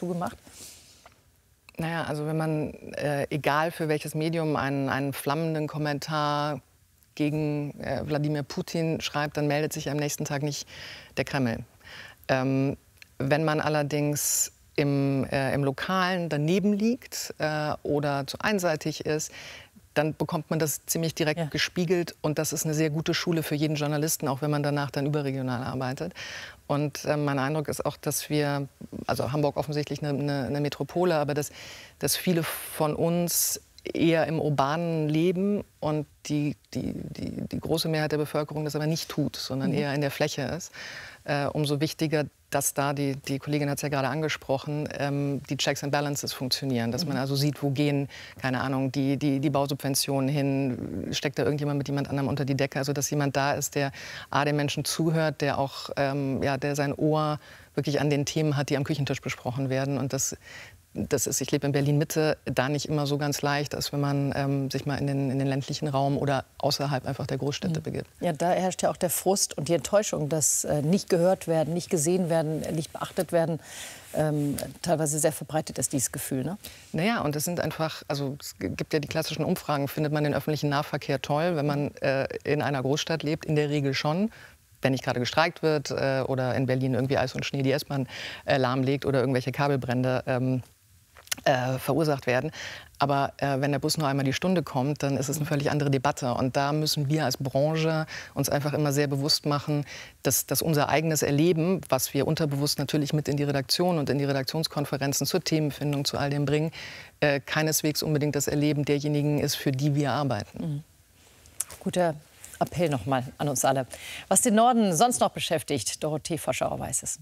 du gemacht? Naja, also wenn man, egal für welches Medium, einen flammenden Kommentar gegen Wladimir Putin schreibt, dann meldet sich am nächsten Tag nicht der Kreml. Wenn man allerdings im Lokalen daneben liegt oder zu einseitig ist, dann bekommt man das ziemlich direkt gespiegelt. Und das ist eine sehr gute Schule für jeden Journalisten, auch wenn man danach dann überregional arbeitet. Und mein Eindruck ist auch, dass wir, also Hamburg offensichtlich eine Metropole, aber dass viele von uns eher im urbanen leben und die große Mehrheit der Bevölkerung das aber nicht tut, sondern eher in der Fläche ist. Umso wichtiger, dass da, die Kollegin hat es ja gerade angesprochen, die Checks and Balances funktionieren. Dass man also sieht, wo gehen, keine Ahnung, die Bausubventionen hin, steckt da irgendjemand mit jemand anderem unter die Decke. Also dass jemand da ist, der den Menschen zuhört, der auch der sein Ohr wirklich an den Themen hat, die am Küchentisch besprochen werden. Und das ist, ich lebe in Berlin-Mitte, da nicht immer so ganz leicht, als wenn man sich mal in den ländlichen Raum oder außerhalb einfach der Großstädte begibt. Ja, da herrscht ja auch der Frust und die Enttäuschung, dass nicht gehört werden, nicht gesehen werden, nicht beachtet werden. Teilweise sehr verbreitet ist dieses Gefühl, ne? Naja, und es sind einfach, also es gibt ja die klassischen Umfragen, findet man den öffentlichen Nahverkehr toll, wenn man in einer Großstadt lebt, in der Regel schon. Wenn nicht gerade gestreikt wird oder in Berlin irgendwie Eis und Schnee die S-Bahn lahmlegt oder irgendwelche Kabelbrände verursacht werden. Aber wenn der Bus nur einmal die Stunde kommt, dann ist es eine völlig andere Debatte. Und da müssen wir als Branche uns einfach immer sehr bewusst machen, dass unser eigenes Erleben, was wir unterbewusst natürlich mit in die Redaktion und in die Redaktionskonferenzen zur Themenfindung, zu all dem bringen, keineswegs unbedingt das Erleben derjenigen ist, für die wir arbeiten. Guter Appell nochmal an uns alle. Was den Norden sonst noch beschäftigt, Dorothee Voschauer weiß es.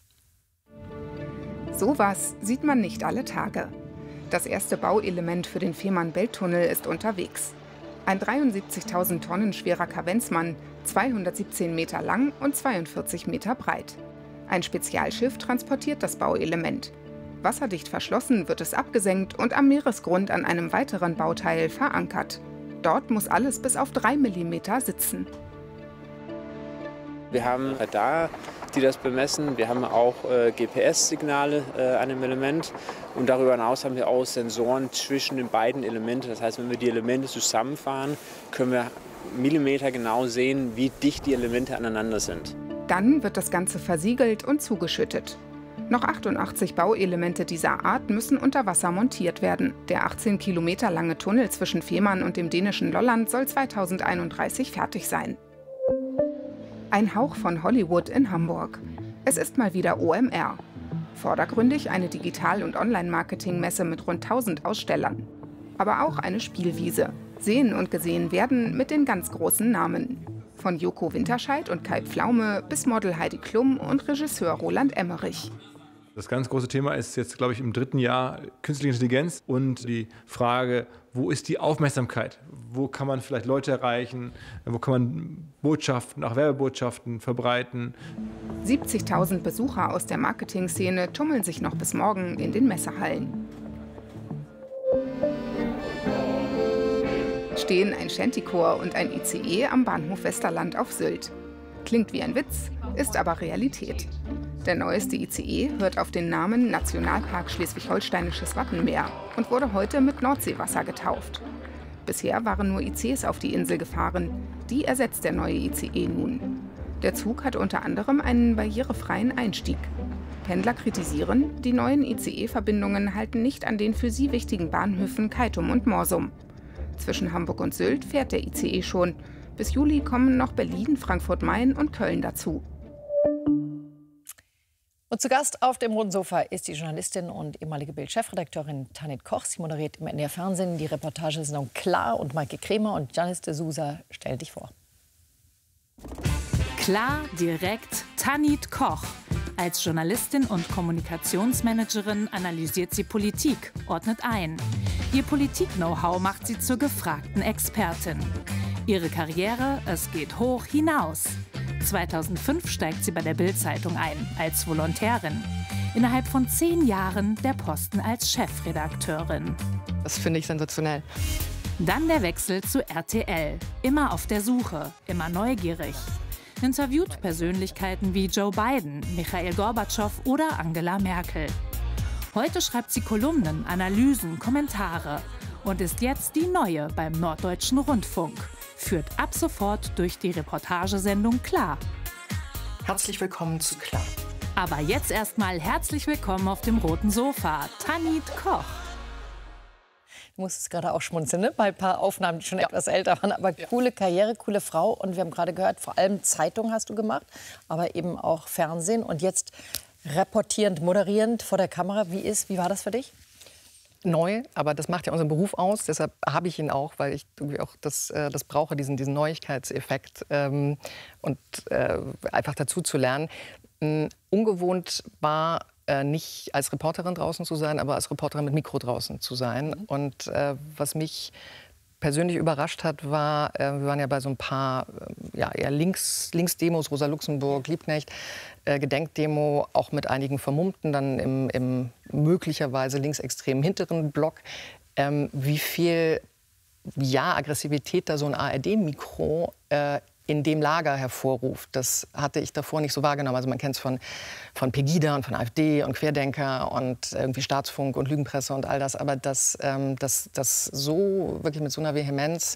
Sowas sieht man nicht alle Tage. Das erste Bauelement für den Fehmarn-Belt-Tunnel ist unterwegs. Ein 73.000 Tonnen schwerer Kavenzmann, 217 Meter lang und 42 Meter breit. Ein Spezialschiff transportiert das Bauelement. Wasserdicht verschlossen wird es abgesenkt und am Meeresgrund an einem weiteren Bauteil verankert. Dort muss alles bis auf 3 mm sitzen. Wir haben Radar, die das bemessen. Wir haben auch GPS-Signale an dem Element. Und darüber hinaus haben wir auch Sensoren zwischen den beiden Elementen. Das heißt, wenn wir die Elemente zusammenfahren, können wir millimetergenau sehen, wie dicht die Elemente aneinander sind. Dann wird das Ganze versiegelt und zugeschüttet. Noch 88 Bauelemente dieser Art müssen unter Wasser montiert werden. Der 18 Kilometer lange Tunnel zwischen Fehmarn und dem dänischen Lolland soll 2031 fertig sein. Ein Hauch von Hollywood in Hamburg. Es ist mal wieder OMR. Vordergründig eine Digital- und Online-Marketing-Messe mit rund 1000 Ausstellern. Aber auch eine Spielwiese. Sehen und gesehen werden mit den ganz großen Namen. Von Joko Winterscheid und Kai Pflaume bis Model Heidi Klum und Regisseur Roland Emmerich. Das ganz große Thema ist jetzt, glaube ich, im 3. Jahr künstliche Intelligenz und die Frage, wo ist die Aufmerksamkeit? Wo kann man vielleicht Leute erreichen? Wo kann man Botschaften, auch Werbebotschaften verbreiten? 70.000 Besucher aus der Marketing-Szene tummeln sich noch bis morgen in den Messehallen. Stehen ein Shantychor und ein ICE am Bahnhof Westerland auf Sylt. Klingt wie ein Witz, ist aber Realität. Der neueste ICE hört auf den Namen Nationalpark Schleswig-Holsteinisches Wattenmeer und wurde heute mit Nordseewasser getauft. Bisher waren nur ICs auf die Insel gefahren. Die ersetzt der neue ICE nun. Der Zug hat unter anderem einen barrierefreien Einstieg. Pendler kritisieren, die neuen ICE-Verbindungen halten nicht an den für sie wichtigen Bahnhöfen Keitum und Morsum. Zwischen Hamburg und Sylt fährt der ICE schon. Bis Juli kommen noch Berlin, Frankfurt-Main und Köln dazu. Und zu Gast auf dem Roten Sofa ist die Journalistin und ehemalige Bild-Chefredakteurin Tanit Koch. Sie moderiert im NDR-Fernsehen die Reportagesendung Klar und Maike Kremer und Janis de Souza stellen dich vor. Klar, direkt, Tanit Koch. Als Journalistin und Kommunikationsmanagerin analysiert sie Politik, ordnet ein. Ihr Politik-Know-how macht sie zur gefragten Expertin. Ihre Karriere, es geht hoch hinaus. 2005 steigt sie bei der Bild-Zeitung ein, als Volontärin. Innerhalb von 10 Jahren der Posten als Chefredakteurin. Das finde ich sensationell. Dann der Wechsel zu RTL. Immer auf der Suche, immer neugierig. Interviewt Persönlichkeiten wie Joe Biden, Michail Gorbatschow oder Angela Merkel. Heute schreibt sie Kolumnen, Analysen, Kommentare und ist jetzt die Neue beim Norddeutschen Rundfunk. Führt ab sofort durch die Reportagesendung Klar. Herzlich willkommen zu Klar. Aber jetzt erstmal herzlich willkommen auf dem roten Sofa, Tanit Koch. Du musstest gerade auch schmunzeln, ne? Bei ein paar Aufnahmen, die schon etwas älter waren. Aber coole Karriere, coole Frau. Und wir haben gerade gehört, vor allem Zeitung hast du gemacht, aber eben auch Fernsehen. Und jetzt reportierend, moderierend vor der Kamera. Wie war das für dich? Neu, aber das macht ja unseren Beruf aus. Deshalb habe ich ihn auch, weil ich irgendwie auch das brauche, diesen Neuigkeitseffekt und einfach dazu zu lernen. Ungewohnt war nicht als Reporterin draußen zu sein, aber als Reporterin mit Mikro draußen zu sein. Und was mich persönlich überrascht hat, war, wir waren ja bei so ein paar eher Linksdemos, Rosa Luxemburg, Liebknecht, Gedenkdemo, auch mit einigen Vermummten, dann im möglicherweise linksextremen hinteren Block, wie viel Aggressivität da so ein ARD-Mikro in dem Lager hervorruft. Das hatte ich davor nicht so wahrgenommen. Also man kennt es von Pegida und von AfD und Querdenker und irgendwie Staatsfunk und Lügenpresse und all das. Aber dass so wirklich mit so einer Vehemenz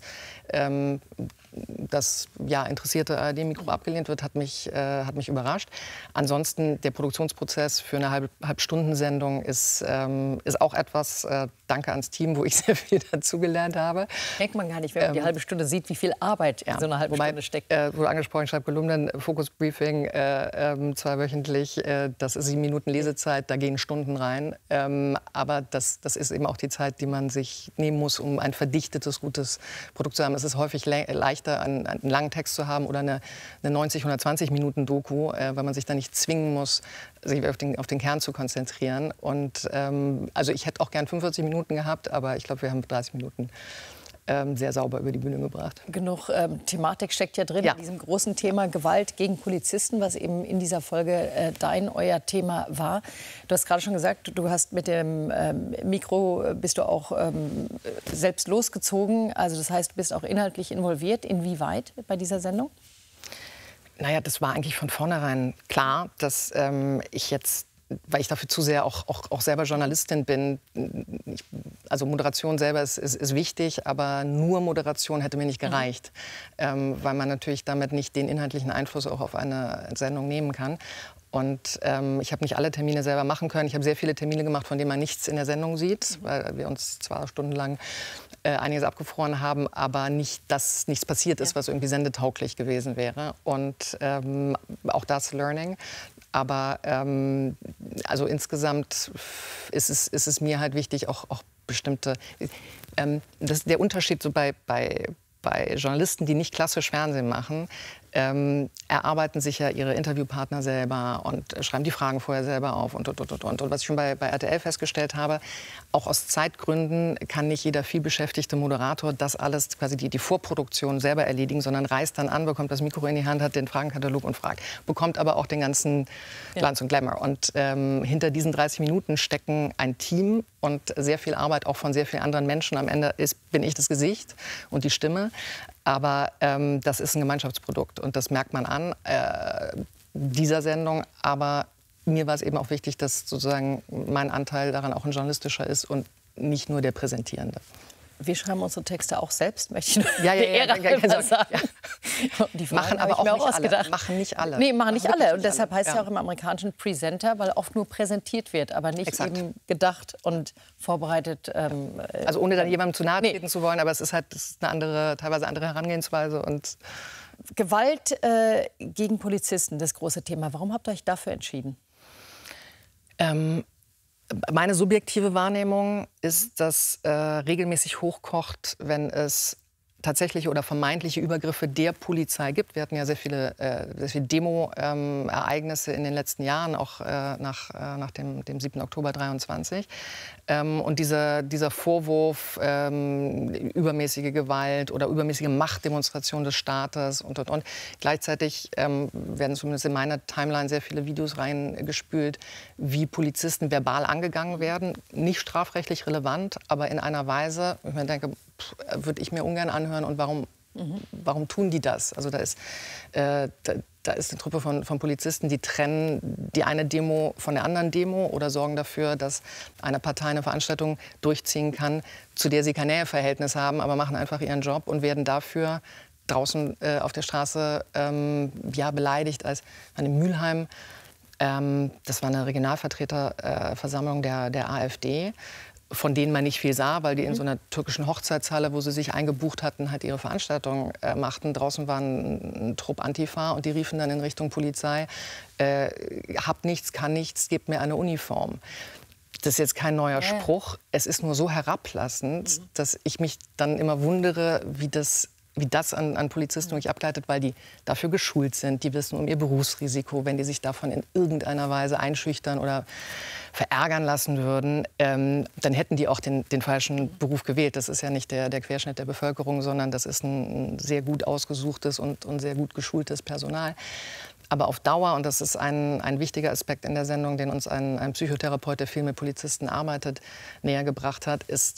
das interessierte ARD-Mikro abgelehnt wird, hat mich überrascht. Ansonsten der Produktionsprozess für eine Halbstundensendung ist auch etwas, danke ans Team, wo ich sehr viel dazugelernt habe. Denkt man gar nicht, wenn man die halbe Stunde sieht, wie viel Arbeit in so einer halben Stunde steckt. Wurde angesprochen, ich schreibe Kolumnen, Fokus-Briefing, zweiwöchentlich, das ist 7 Minuten Lesezeit, da gehen Stunden rein. Aber das ist eben auch die Zeit, die man sich nehmen muss, um ein verdichtetes, gutes Produkt zu haben. Es ist häufig leichter, einen langen Text zu haben oder eine 90, 120 Minuten Doku, weil man sich da nicht zwingen muss, sich auf den Kern zu konzentrieren. Und also ich hätte auch gern 45 Minuten gehabt, aber ich glaube, wir haben 30 Minuten sehr sauber über die Bühne gebracht. Genug Thematik steckt ja drin in diesem großen Thema Gewalt gegen Polizisten, was eben in dieser Folge euer Thema war. Du hast gerade schon gesagt, du hast mit dem Mikro bist du auch selbst losgezogen. Also das heißt, du bist auch inhaltlich involviert. Inwieweit bei dieser Sendung? Naja, das war eigentlich von vornherein klar, dass ich jetzt, weil ich dafür zu sehr auch selber Journalistin bin. Also Moderation selber ist wichtig, aber nur Moderation hätte mir nicht gereicht, weil man natürlich damit nicht den inhaltlichen Einfluss auch auf eine Sendung nehmen kann. Und ich habe nicht alle Termine selber machen können. Ich habe sehr viele Termine gemacht, von denen man nichts in der Sendung sieht, weil wir uns 2 Stunden lang einiges abgefroren haben, aber nichts passiert ist, was irgendwie sendetauglich gewesen wäre. Und auch das Learning. Aber also insgesamt ist es mir halt wichtig, auch bestimmte... der Unterschied so bei Journalisten, die nicht klassisch Fernsehen machen, erarbeiten sich ja ihre Interviewpartner selber und schreiben die Fragen vorher selber auf und. Und was ich schon bei RTL festgestellt habe, auch aus Zeitgründen kann nicht jeder vielbeschäftigte Moderator das alles, quasi die Vorproduktion selber erledigen, sondern reist dann an, bekommt das Mikro in die Hand, hat den Fragenkatalog und fragt. Bekommt aber auch den ganzen Glanz und Glamour. Und hinter diesen 30 Minuten stecken ein Team und sehr viel Arbeit auch von sehr vielen anderen Menschen. Am Ende bin ich das Gesicht und die Stimme. Aber das ist ein Gemeinschaftsprodukt und das merkt man an dieser Sendung. Aber mir war es eben auch wichtig, dass sozusagen mein Anteil daran auch ein journalistischer ist und nicht nur der präsentierende. Wir schreiben unsere Texte auch selbst, möchte ich nur sagen. Ja. Die machen aber auch nicht alle. Machen nicht alle. Nee, machen nicht alle. Und deshalb heißt es ja auch im amerikanischen Presenter, weil oft nur präsentiert wird, aber nicht eben gedacht und vorbereitet. Also ohne dann jemandem zu nahe treten zu wollen, aber es ist halt eine teilweise andere Herangehensweise. Und Gewalt gegen Polizisten, das große Thema. Warum habt ihr euch dafür entschieden? Meine subjektive Wahrnehmung ist, dass regelmäßig hochkocht, wenn es tatsächliche oder vermeintliche Übergriffe der Polizei gibt. Wir hatten ja sehr viele Demo-Ereignisse in den letzten Jahren, auch nach dem 7. Oktober 23. Und dieser Vorwurf, übermäßige Gewalt oder übermäßige Machtdemonstration des Staates und. Gleichzeitig werden zumindest in meiner Timeline sehr viele Videos reingespült, wie Polizisten verbal angegangen werden. Nicht strafrechtlich relevant, aber in einer Weise, wo ich mir denke, würde ich mir ungern anhören und warum Warum tun die das? Also da ist eine Truppe von Polizisten, die trennen die eine Demo von der anderen Demo oder sorgen dafür, dass eine Partei eine Veranstaltung durchziehen kann, zu der sie kein Näheverhältnis haben, aber machen einfach ihren Job und werden dafür draußen auf der Straße beleidigt. Als in Mülheim, das war eine Regionalvertreterversammlung der AfD, von denen man nicht viel sah, weil die in so einer türkischen Hochzeitshalle, wo sie sich eingebucht hatten, halt ihre Veranstaltung machten. Draußen war ein Trupp Antifa und die riefen dann in Richtung Polizei, habt nichts, kann nichts, gebt mir eine Uniform. Das ist jetzt kein neuer Spruch, es ist nur so herablassend, dass ich mich dann immer wundere, wie das an Polizisten wirklich ableitet, weil die dafür geschult sind, die wissen um ihr Berufsrisiko. Wenn die sich davon in irgendeiner Weise einschüchtern oder verärgern lassen würden, dann hätten die auch den falschen Beruf gewählt. Das ist ja nicht der Querschnitt der Bevölkerung, sondern das ist ein sehr gut ausgesuchtes und sehr gut geschultes Personal. Aber auf Dauer, und das ist ein wichtiger Aspekt in der Sendung, den uns ein Psychotherapeut, der viel mit Polizisten arbeitet, näher gebracht hat, ist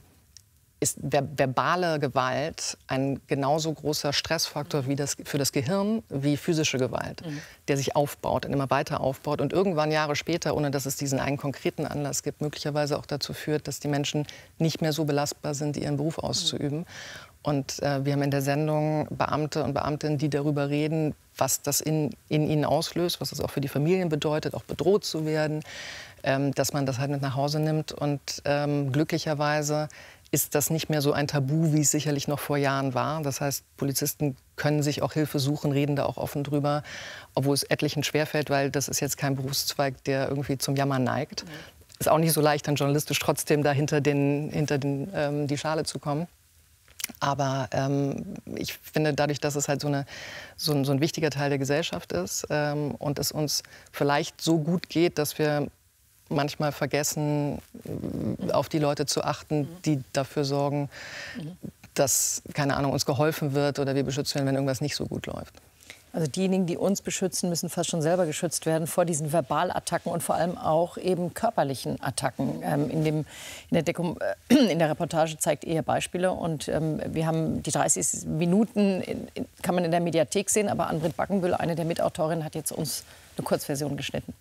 verbale Gewalt ein genauso großer Stressfaktor für das Gehirn wie physische Gewalt, der sich aufbaut und immer weiter aufbaut und irgendwann Jahre später, ohne dass es diesen einen konkreten Anlass gibt, möglicherweise auch dazu führt, dass die Menschen nicht mehr so belastbar sind, ihren Beruf auszuüben. Und wir haben in der Sendung Beamte und Beamtinnen, die darüber reden, was das in ihnen auslöst, was das auch für die Familien bedeutet, auch bedroht zu werden, dass man das halt mit nach Hause nimmt. Und glücklicherweise ist das nicht mehr so ein Tabu, wie es sicherlich noch vor Jahren war. Das heißt, Polizisten können sich auch Hilfe suchen, reden da auch offen drüber, obwohl es etlichen schwerfällt, weil das ist jetzt kein Berufszweig, der irgendwie zum Jammern neigt. Ist auch nicht so leicht, dann journalistisch trotzdem da hinter die Schale zu kommen. Aber ich finde, dadurch, dass es halt so ein wichtiger Teil der Gesellschaft ist und es uns vielleicht so gut geht, dass wir manchmal vergessen, auf die Leute zu achten, die dafür sorgen, dass, keine Ahnung, uns geholfen wird oder wir beschützt werden, wenn irgendwas nicht so gut läuft. Also diejenigen, die uns beschützen, müssen fast schon selber geschützt werden vor diesen Verbalattacken und vor allem auch eben körperlichen Attacken. In der Reportage zeigt ihr Beispiele und wir haben die 30 Minuten, kann man in der Mediathek sehen, aber Ann-Britt Backenbühl, eine der Mitautorinnen, hat jetzt uns eine Kurzversion geschnitten.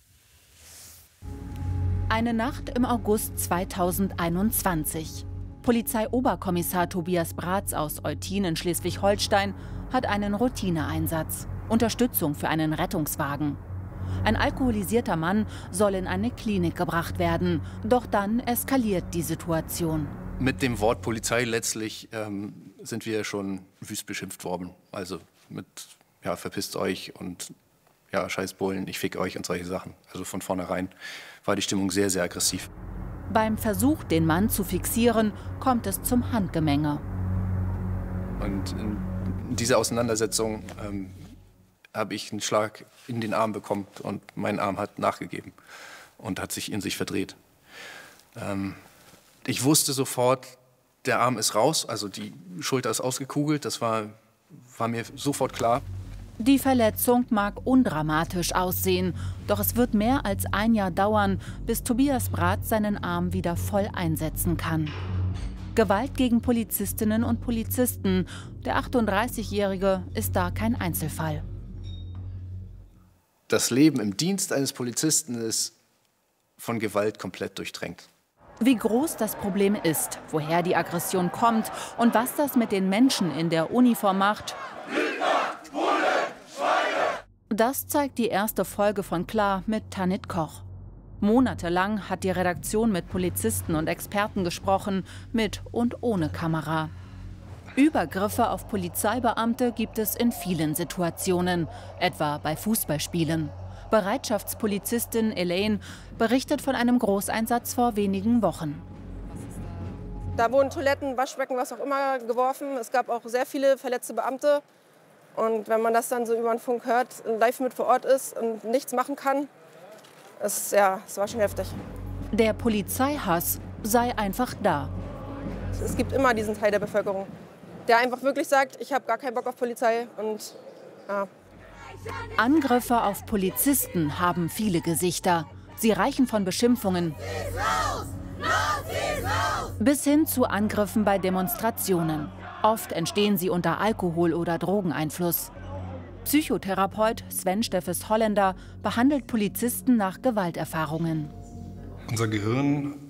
Eine Nacht im August 2021. Polizeioberkommissar Tobias Bratz aus Eutin in Schleswig-Holstein hat einen Routineeinsatz. Unterstützung für einen Rettungswagen. Ein alkoholisierter Mann soll in eine Klinik gebracht werden. Doch dann eskaliert die Situation. Mit dem Wort Polizei letztlich sind wir schon wüst beschimpft worden. Also mit, ja, verpisst euch und ja, scheiß Bullen, ich fick euch und solche Sachen. Also von vornherein war die Stimmung sehr, sehr aggressiv. Beim Versuch, den Mann zu fixieren, kommt es zum Handgemenge. Und in dieser Auseinandersetzung habe ich einen Schlag in den Arm bekommen und mein Arm hat nachgegeben und hat sich in sich verdreht. Ich wusste sofort, der Arm ist raus, also die Schulter ist ausgekugelt, das war mir sofort klar. Die Verletzung mag undramatisch aussehen, doch es wird mehr als ein Jahr dauern, bis Tobias Bratz seinen Arm wieder voll einsetzen kann. Gewalt gegen Polizistinnen und Polizisten. Der 38-Jährige ist da kein Einzelfall. Das Leben im Dienst eines Polizisten ist von Gewalt komplett durchdrängt. Wie groß das Problem ist, woher die Aggression kommt und was das mit den Menschen in der Uniform macht, das zeigt die erste Folge von Klar mit Tanit Koch. Monatelang hat die Redaktion mit Polizisten und Experten gesprochen, mit und ohne Kamera. Übergriffe auf Polizeibeamte gibt es in vielen Situationen, etwa bei Fußballspielen. Bereitschaftspolizistin Elaine berichtet von einem Großeinsatz vor wenigen Wochen. Da wurden Toiletten, Waschbecken, was auch immer geworfen. Es gab auch sehr viele verletzte Beamte. Und wenn man das dann so über den Funk hört, live mit vor Ort ist und nichts machen kann, es war schon heftig. Der Polizeihass sei einfach da. Es gibt immer diesen Teil der Bevölkerung, der einfach wirklich sagt, ich habe gar keinen Bock auf Polizei. Und, ja. Angriffe auf Polizisten haben viele Gesichter. Sie reichen von Beschimpfungen bis hin zu Angriffen bei Demonstrationen. Oft entstehen sie unter Alkohol- oder Drogeneinfluss. Psychotherapeut Sven Steffes Holländer behandelt Polizisten nach Gewalterfahrungen. Unser Gehirn